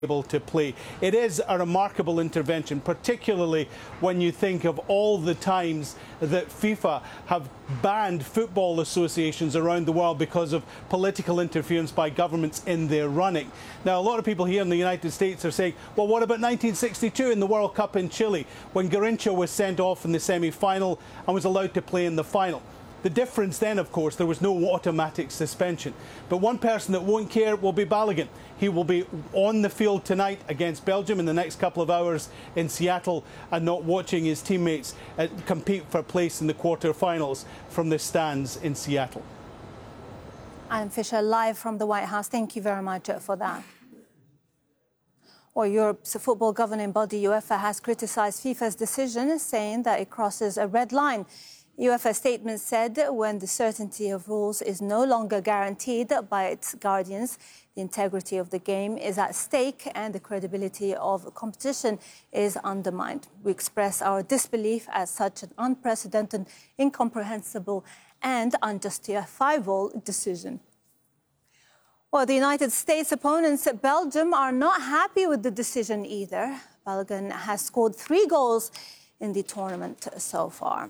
able to play. It is a remarkable intervention, particularly when you think of all the times that FIFA have banned football associations around the world because of political interference by governments in their running. Now, a lot of people here in the United States are saying, well, what about 1962 in the World Cup in Chile, when Garrincha was sent off in the semi-final and was allowed to play in the final? The difference then, of course, there was no automatic suspension. But one person that won't care will be Balogun. He will be on the field tonight against Belgium in the next couple of hours in Seattle and not watching his teammates compete for place in the quarter-finals from the stands in Seattle. Alan Fisher, live from the White House. Thank you very much for that. Well, Europe's football governing body, UEFA, has criticised FIFA's decision, saying that it crosses a red line. UEFA statement said when the certainty of rules is no longer guaranteed by its guardians, the integrity of the game is at stake and the credibility of competition is undermined. We express our disbelief at such an unprecedented, incomprehensible and unjustifiable decision. Well, the United States opponents at Belgium are not happy with the decision either. Balogun has scored 3 goals in the tournament so far.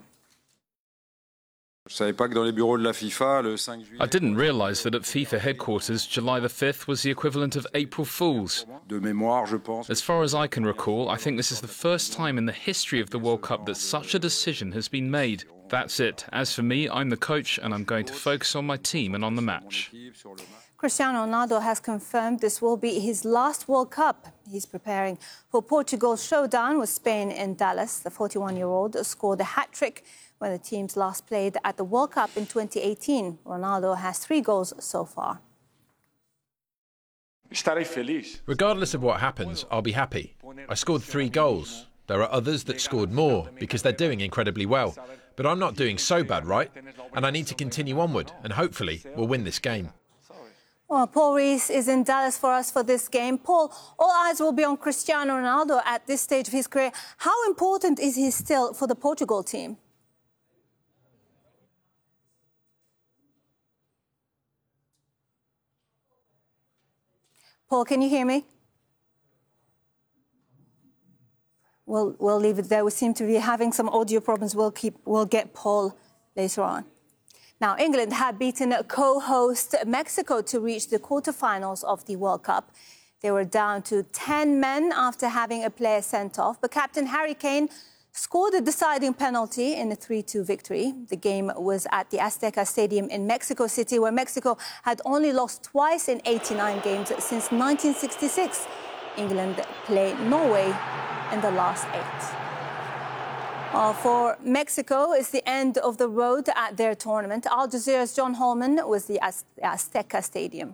I didn't realise that at FIFA headquarters, July the 5th was the equivalent of April Fool's. As far as I can recall, I think this is the first time in the history of the World Cup that such a decision has been made. That's it. As for me, I'm the coach and I'm going to focus on my team and on the match. Cristiano Ronaldo has confirmed this will be his last World Cup. He's preparing for Portugal's showdown with Spain in Dallas. The 41-year-old scored a hat-trick when the teams last played at the World Cup in 2018. Ronaldo has 3 goals so far. Regardless of what happens, I'll be happy. I scored 3 goals. There are others that scored more because they're doing incredibly well. But I'm not doing so bad, right? And I need to continue onward and hopefully we'll win this game. Well, Paul Rees is in Dallas for us for this game. Paul, all eyes will be on Cristiano Ronaldo at this stage of his career. How important is he still for the Portugal team? Paul, can you hear me? We'll leave it there. We seem to be having some audio problems. We'll get Paul later on. Now, England had beaten co-host Mexico to reach the quarterfinals of the World Cup. They were down to 10 men after having a player sent off, but Captain Harry Kane scored a deciding penalty in a 3-2 victory. The game was at the Azteca Stadium in Mexico City, where Mexico had only lost twice in 89 games since 1966. England played Norway in the last 8. For Mexico, it's the end of the road at their tournament. Al Jazeera's John Holman was the Azteca Stadium.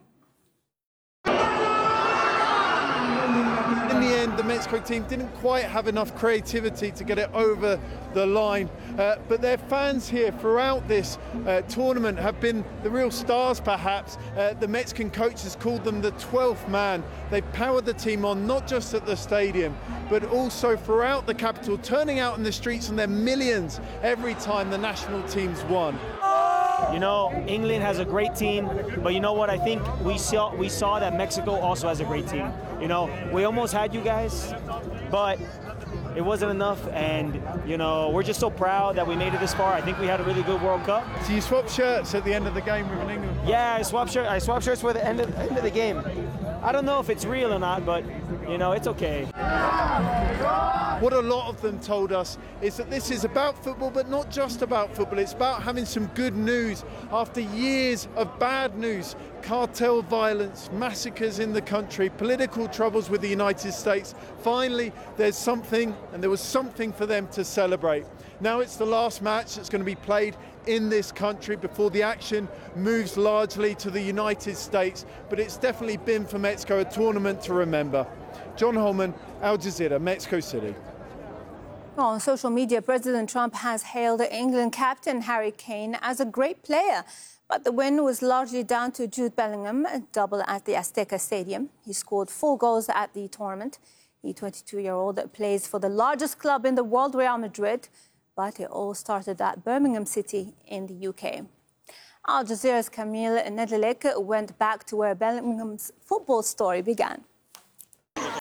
In the end, the Mexico team didn't quite have enough creativity to get it over the line. But their fans here throughout this tournament have been the real stars, perhaps. The Mexican coach has called them the 12th man. They've powered the team on, not just at the stadium, but also throughout the capital, turning out in the streets, and their millions every time the national teams won. You know, England has a great team, but you know what? I think we saw that Mexico also has a great team. You know, we almost had you guys, but it wasn't enough, and you know, we're just so proud that we made it this far. I think we had a really good World Cup. So you swapped shirts at the end of the game with England? Yeah, I swapped shirts for the end of the game. I don't know if it's real or not, but you know, it's okay. What a lot of them told us is that this is about football, but not just about football. It's about having some good news after years of bad news. Cartel violence, massacres in the country, political troubles with the United States. Finally, there's something, and there was something for them to celebrate. Now it's the last match that's going to be played in this country before the action moves largely to the United States, but it's definitely been for Mexico a tournament to remember. John Holman, Al Jazeera, Mexico City. Well, on social media, President Trump has hailed England captain Harry Kane as a great player, but the win was largely down to Jude Bellingham, a double at the Azteca Stadium. He scored 4 goals at the tournament. The 22-year-old plays for the largest club in the world, Real Madrid, but it all started at Birmingham City in the UK. Al Jazeera's Camille Nedelik went back to where Bellingham's football story began.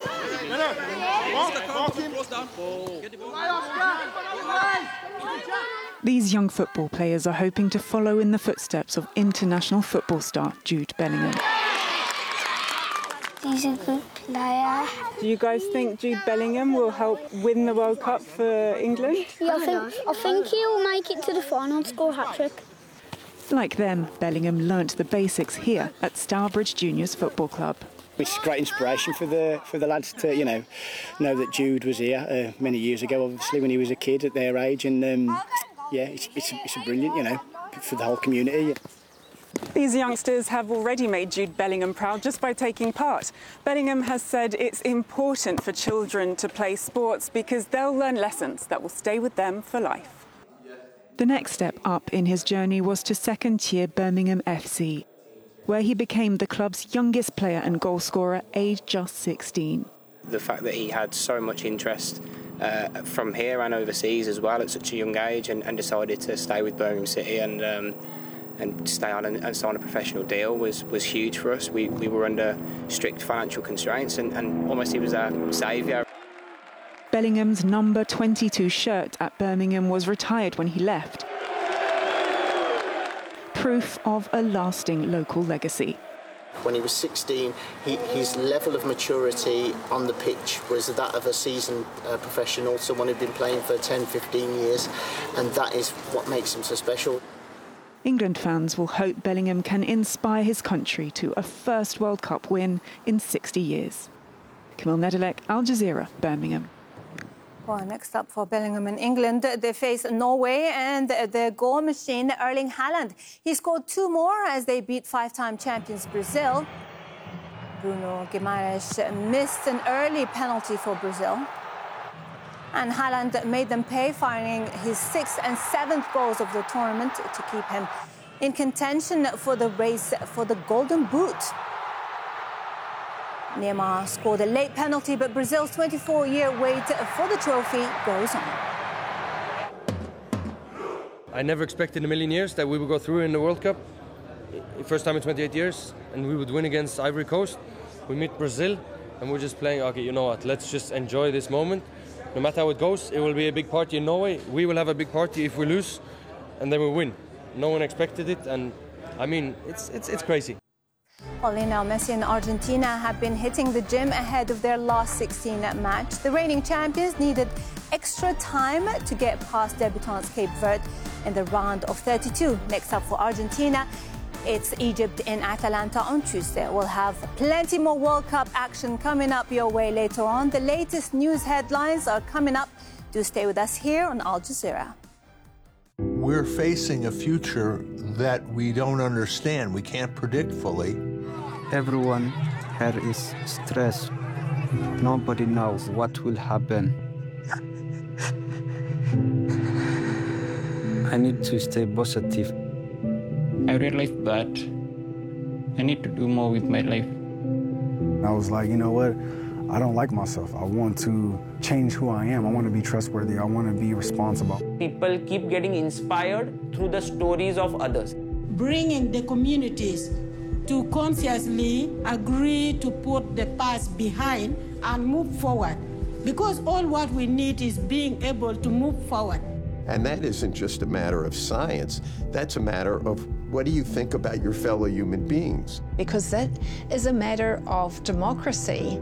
These young football players are hoping to follow in the footsteps of international football star Jude Bellingham. He's a good player. Do you guys think Jude Bellingham will help win the World Cup for England? Yeah, I think he'll make it to the final and score a hat-trick. Like them, Bellingham learnt the basics here at Stourbridge Juniors Football Club. It's great inspiration for the lads to know that Jude was here many years ago, obviously when he was a kid at their age, and it's a brilliant, for the whole community. These youngsters have already made Jude Bellingham proud just by taking part. Bellingham has said it's important for children to play sports because they'll learn lessons that will stay with them for life. The next step up in his journey was to second-tier Birmingham FC, where he became the club's youngest player and goal scorer, aged just 16. The fact that he had so much interest from here and overseas as well at such a young age, and decided to stay with Birmingham City and stay on and sign a professional deal was huge for us. We were under strict financial constraints, and almost he was our saviour. Bellingham's number 22 shirt at Birmingham was retired when he left. Proof of a lasting local legacy. When he was 16, his level of maturity on the pitch was that of a seasoned professional, someone who'd been playing for 10, 15 years, and that is what makes him so special. England fans will hope Bellingham can inspire his country to a first World Cup win in 60 years. Camille Nedelec, Al Jazeera, Birmingham. Well, next up for Bellingham in England, they face Norway and their goal machine, Erling Haaland. He scored 2 more as they beat 5-time champions Brazil. Bruno Guimaraes missed an early penalty for Brazil. And Haaland made them pay, firing his 6th and 7th goals of the tournament to keep him in contention for the race for the Golden Boot. Neymar scored a late penalty, but Brazil's 24-year wait for the trophy goes on. I never expected in a million years that we would go through in the World Cup. First time in 28 years, and we would win against Ivory Coast. We meet Brazil, and we're just playing, okay, you know what, let's just enjoy this moment. No matter how it goes, it will be a big party in Norway. We will have a big party if we lose, and then we win. No one expected it, and I mean, it's crazy. Well, Lionel Messi and Argentina have been hitting the gym ahead of their last 16 match. The reigning champions needed extra time to get past debutants Cape Verde in the round of 32. Next up for Argentina, it's Egypt in Atalanta on Tuesday. We'll have plenty more World Cup action coming up your way later on. The latest news headlines are coming up. Do stay with us here on Al Jazeera. We're facing a future that we don't understand. We can't predict fully. Everyone here is stressed. Nobody knows what will happen. I need to stay positive. I realized that I need to do more with my life. I was like, you know what? I don't like myself. I want to change who I am. I want to be trustworthy. I want to be responsible. People keep getting inspired through the stories of others. Bringing the communities to consciously agree to put the past behind and move forward. Because all what we need is being able to move forward. And that isn't just a matter of science. That's a matter of what do you think about your fellow human beings? Because that is a matter of democracy.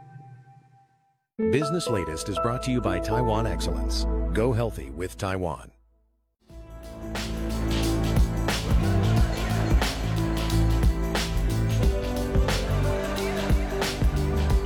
Business Latest is brought to you by Taiwan Excellence. Go healthy with Taiwan.